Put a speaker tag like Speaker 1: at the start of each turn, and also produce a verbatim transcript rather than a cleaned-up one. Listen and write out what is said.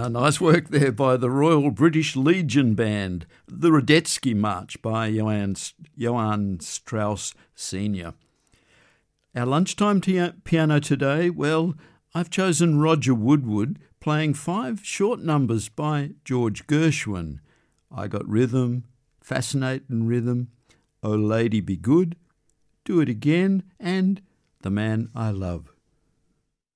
Speaker 1: Uh, nice work there by the Royal British Legion Band, the Radetzky March by Johann, Johann Strauss Senior Our lunchtime tia- piano today, well, I've chosen Roger Woodward playing five short numbers by George Gershwin. I Got Rhythm, Fascinating Rhythm, Oh Lady Be Good, Do It Again, and The Man I Love.